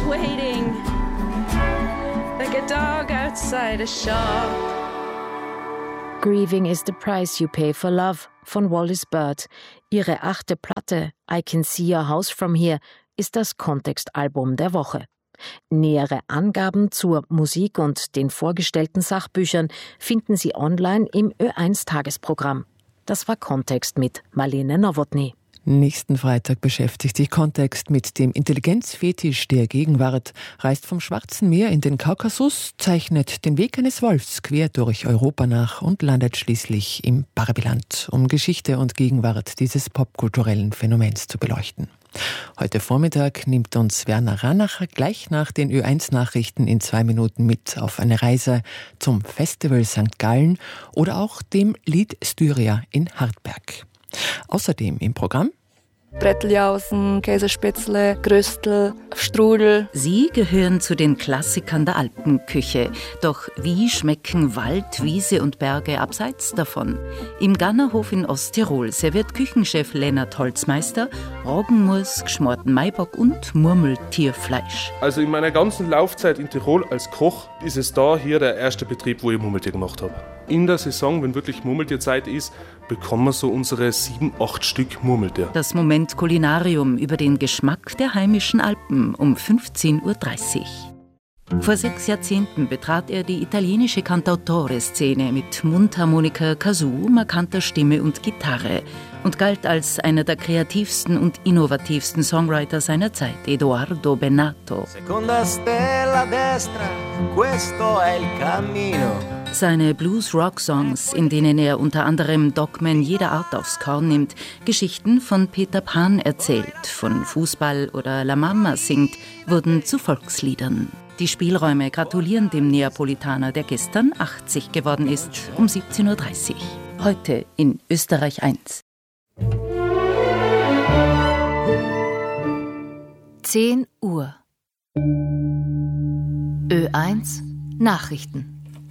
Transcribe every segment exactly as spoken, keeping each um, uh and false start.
waiting like a dog outside a shop. Grieving is the price you pay for love von Wallis Bird. Ihre achte Platte I Can See Your House From Here ist das Kontextalbum der Woche. Nähere Angaben zur Musik und den vorgestellten Sachbüchern finden Sie online im Ö eins Tagesprogramm. Das war Kontext mit Marlene Nowotny. Nächsten Freitag beschäftigt sich Kontext mit dem Intelligenzfetisch der Gegenwart, reist vom Schwarzen Meer in den Kaukasus, zeichnet den Weg eines Wolfs quer durch Europa nach und landet schließlich im Barbieland, um Geschichte und Gegenwart dieses popkulturellen Phänomens zu beleuchten. Heute Vormittag nimmt uns Werner Ranacher gleich nach den Ö eins Nachrichten in zwei Minuten mit auf eine Reise zum Festival Sankt Gallen oder auch dem Lied Styria in Hartberg. Außerdem im Programm Bretteljausen, Käsespätzle, Gröstel, Strudel. Sie gehören zu den Klassikern der Alpenküche. Doch wie schmecken Wald, Wiese und Berge abseits davon? Im Gannerhof in Osttirol serviert Küchenchef Lennart Holzmeister Roggenmus, geschmorten Maibock und Murmeltierfleisch. Also in meiner ganzen Laufzeit in Tirol als Koch ist es da hier der erste Betrieb, wo ich Murmeltier gemacht habe. In der Saison, wenn wirklich Murmeltierzeit ist, bekommen wir so unsere sieben, acht Stück Murmeltier. Das Moment Kulinarium über den Geschmack der heimischen Alpen um fünfzehn Uhr dreißig. Vor sechs Jahrzehnten betrat er die italienische Cantautore-Szene mit Mundharmonika, Kazoo, markanter Stimme und Gitarre und galt als einer der kreativsten und innovativsten Songwriter seiner Zeit, Edoardo Bennato. Seconda stella destra, questo è il cammino. Seine Blues-Rock-Songs, in denen er unter anderem Dogmen jeder Art aufs Korn nimmt, Geschichten von Peter Pan erzählt, von Fußball oder La Mama singt, wurden zu Volksliedern. Die Spielräume gratulieren dem Neapolitaner, der gestern achtzig geworden ist, um siebzehn Uhr dreißig. Heute in Österreich eins. zehn Uhr. Ö eins Nachrichten.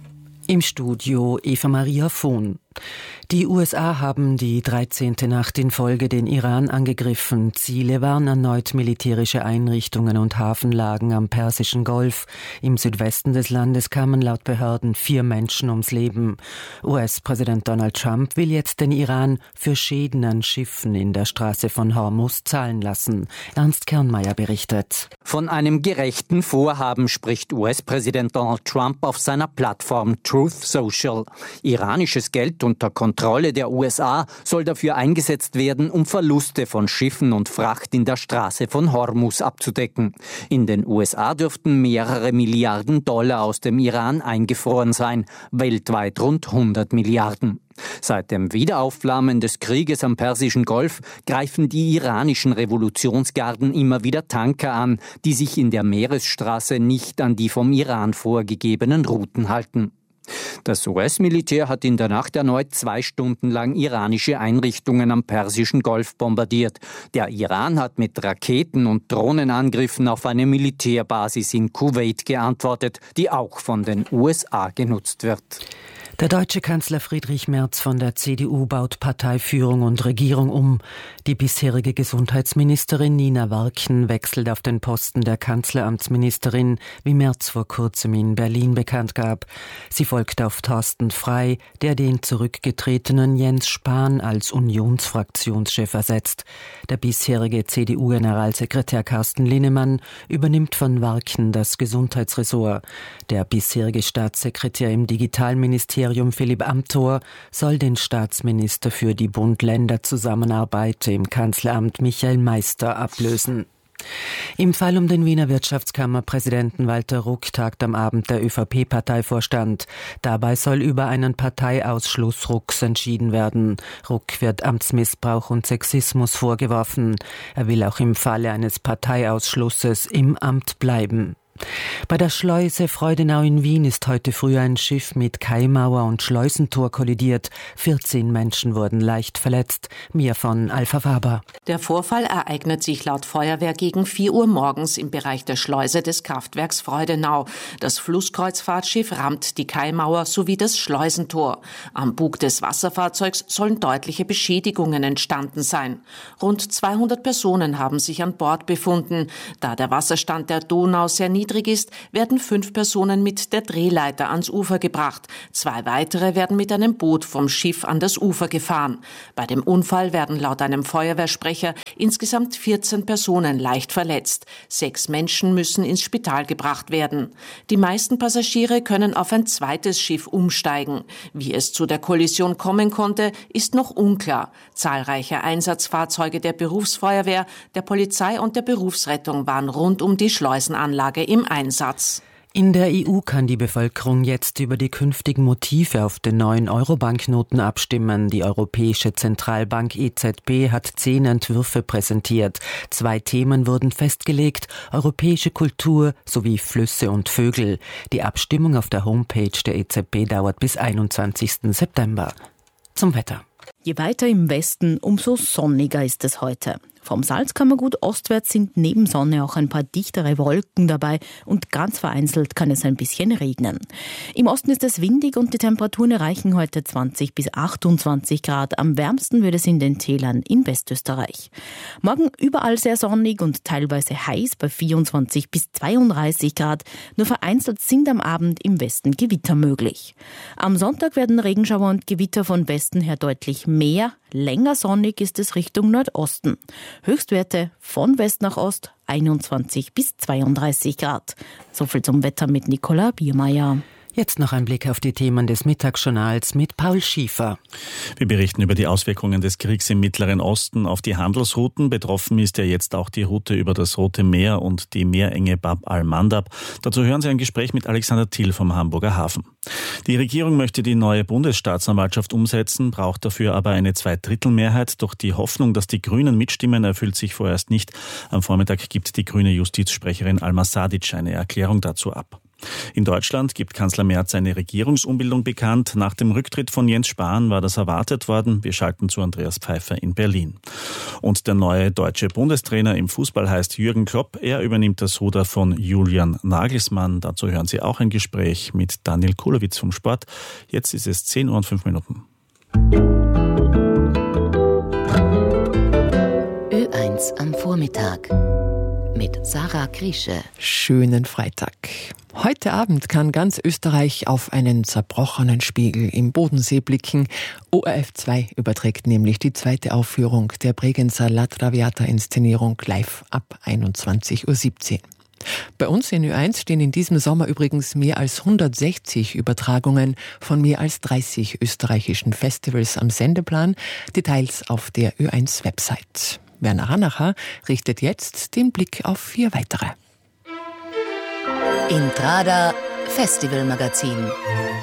Im Studio Eva Maria Vohn. Die U S A haben die dreizehnte Nacht in Folge den Iran angegriffen. Ziele waren erneut militärische Einrichtungen und Hafenlagen am Persischen Golf. Im Südwesten des Landes kamen laut Behörden vier Menschen ums Leben. U S-Präsident Donald Trump will jetzt den Iran für Schäden an Schiffen in der Straße von Hormuz zahlen lassen. Ernst Kernmeier berichtet. Von einem gerechten Vorhaben spricht U S-Präsident Donald Trump auf seiner Plattform Truth Social. Iranisches Geld unter Kontrolle der U S A soll dafür eingesetzt werden, um Verluste von Schiffen und Fracht in der Straße von Hormuz abzudecken. In den U S A dürften mehrere Milliarden Dollar aus dem Iran eingefroren sein, weltweit rund hundert Milliarden. Seit dem Wiederaufflammen des Krieges am Persischen Golf greifen die iranischen Revolutionsgarden immer wieder Tanker an, die sich in der Meeresstraße nicht an die vom Iran vorgegebenen Routen halten. Das U S-Militär hat in der Nacht erneut zwei Stunden lang iranische Einrichtungen am Persischen Golf bombardiert. Der Iran hat mit Raketen- und Drohnenangriffen auf eine Militärbasis in Kuwait geantwortet, die auch von den U S A genutzt wird. Der deutsche Kanzler Friedrich Merz von der C D U baut Parteiführung und Regierung um. Die bisherige Gesundheitsministerin Nina Warken wechselt auf den Posten der Kanzleramtsministerin, wie Merz vor kurzem in Berlin bekannt gab. Sie folgt auf Thorsten Frey, der den zurückgetretenen Jens Spahn als Unionsfraktionschef ersetzt. Der bisherige C D U-Generalsekretär Carsten Linnemann übernimmt von Warken das Gesundheitsressort. Der bisherige Staatssekretär im Digitalministerium Philipp Amthor soll den Staatsminister für die Bund-Länder-Zusammenarbeit im Kanzleramt Michael Meister ablösen. Im Fall um den Wiener Wirtschaftskammerpräsidenten Walter Ruck tagt am Abend der ÖVP-Parteivorstand. Dabei soll über einen Parteiausschluss Rucks entschieden werden. Ruck wird Amtsmissbrauch und Sexismus vorgeworfen. Er will auch im Falle eines Parteiausschlusses im Amt bleiben. Bei der Schleuse Freudenau in Wien ist heute früh ein Schiff mit Kaimauer und Schleusentor kollidiert. vierzehn Menschen wurden leicht verletzt. Mehr von Alpha Faber. Der Vorfall ereignet sich laut Feuerwehr gegen vier Uhr morgens im Bereich der Schleuse des Kraftwerks Freudenau. Das Flusskreuzfahrtschiff rammt die Kaimauer sowie das Schleusentor. Am Bug des Wasserfahrzeugs sollen deutliche Beschädigungen entstanden sein. Rund zweihundert Personen haben sich an Bord befunden. Da der Wasserstand der Donau sehr niedrig ist, werden fünf Personen mit der Drehleiter ans Ufer gebracht. Zwei weitere werden mit einem Boot vom Schiff an das Ufer gefahren. Bei dem Unfall werden laut einem Feuerwehrsprecher insgesamt vierzehn Personen leicht verletzt. Sechs Menschen müssen ins Spital gebracht werden. Die meisten Passagiere können auf ein zweites Schiff umsteigen. Wie es zu der Kollision kommen konnte, ist noch unklar. Zahlreiche Einsatzfahrzeuge der Berufsfeuerwehr, der Polizei und der Berufsrettung waren rund um die Schleusenanlage im Einsatz. In der E U kann die Bevölkerung jetzt über die künftigen Motive auf den neuen Euro-Banknoten abstimmen. Die Europäische Zentralbank E Z B hat zehn Entwürfe präsentiert. Zwei Themen wurden festgelegt: europäische Kultur sowie Flüsse und Vögel. Die Abstimmung auf der Homepage der E Z B dauert bis einundzwanzigsten September. Zum Wetter. Je weiter im Westen, umso sonniger ist es heute. Vom Salzkammergut ostwärts sind neben Sonne auch ein paar dichtere Wolken dabei und ganz vereinzelt kann es ein bisschen regnen. Im Osten ist es windig und die Temperaturen erreichen heute zwanzig bis achtundzwanzig Grad. Am wärmsten wird es in den Tälern in Westösterreich. Morgen überall sehr sonnig und teilweise heiß bei vierundzwanzig bis zweiunddreißig Grad. Nur vereinzelt sind am Abend im Westen Gewitter möglich. Am Sonntag werden Regenschauer und Gewitter von Westen her deutlich mehr. Länger sonnig ist es Richtung Nordosten. Höchstwerte von West nach Ost einundzwanzig bis zweiunddreißig Grad. Soviel zum Wetter mit Nicola Biermeier. Jetzt noch ein Blick auf die Themen des Mittagsjournals mit Paul Schiefer. Wir berichten über die Auswirkungen des Kriegs im Mittleren Osten auf die Handelsrouten. Betroffen ist ja jetzt auch die Route über das Rote Meer und die Meerenge Bab al-Mandab. Dazu hören Sie ein Gespräch mit Alexander Thiel vom Hamburger Hafen. Die Regierung möchte die neue Bundesstaatsanwaltschaft umsetzen, braucht dafür aber eine Zweidrittelmehrheit. Doch die Hoffnung, dass die Grünen mitstimmen, erfüllt sich vorerst nicht. Am Vormittag gibt die grüne Justizsprecherin Alma Sadic eine Erklärung dazu ab. In Deutschland gibt Kanzler Merz eine Regierungsumbildung bekannt. Nach dem Rücktritt von Jens Spahn war das erwartet worden. Wir schalten zu Andreas Pfeiffer in Berlin. Und der neue deutsche Bundestrainer im Fußball heißt Jürgen Klopp. Er übernimmt das Ruder von Julian Nagelsmann. Dazu hören Sie auch ein Gespräch mit Daniel Kulowitz vom Sport. Jetzt ist es zehn Uhr und fünf Minuten. Ö eins am Vormittag mit Sarah Kriesche. Schönen Freitag. Heute Abend kann ganz Österreich auf einen zerbrochenen Spiegel im Bodensee blicken. O R F zwei überträgt nämlich die zweite Aufführung der Bregenzer La Traviata-Inszenierung live ab einundzwanzig Uhr siebzehn. Bei uns in Ö eins stehen in diesem Sommer übrigens mehr als hundertsechzig Übertragungen von mehr als dreißig österreichischen Festivals am Sendeplan. Details auf der Ö eins Website. Werner Hanacher richtet jetzt den Blick auf vier weitere. Intrada Festivalmagazin.